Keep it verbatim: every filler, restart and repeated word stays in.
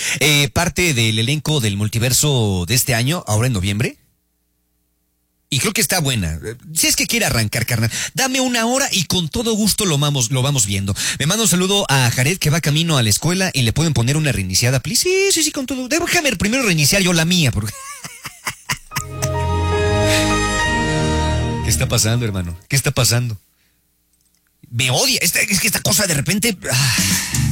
eh, parte del elenco del multiverso de este año, ahora en noviembre. Y creo que está buena. Si es que quiere arrancar, carnal, dame una hora y con todo gusto lo vamos, lo vamos viendo. Me mando un saludo a Jared que va camino a la escuela y le pueden poner una reiniciada, please. Sí, sí, sí, con todo. Déjame primero reiniciar yo la mía, porque... ¿Qué está pasando, hermano? ¿Qué está pasando? Me odia. Esta, es que esta cosa de repente... Ah.